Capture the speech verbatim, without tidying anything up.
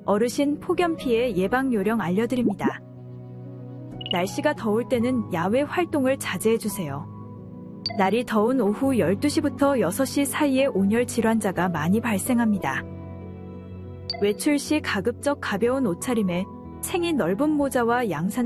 어르신 폭염 피해 예방 요령 알려드립니다. 날씨가 더울 때는 야외 활동을 자제해주세요. 날이 더운 오후 열두 시부터 여섯 시 사이에 온열 질환자가 많이 발생합니다. 외출 시 가급적 가벼운 옷차림에 챙인 넓은 모자와 양산을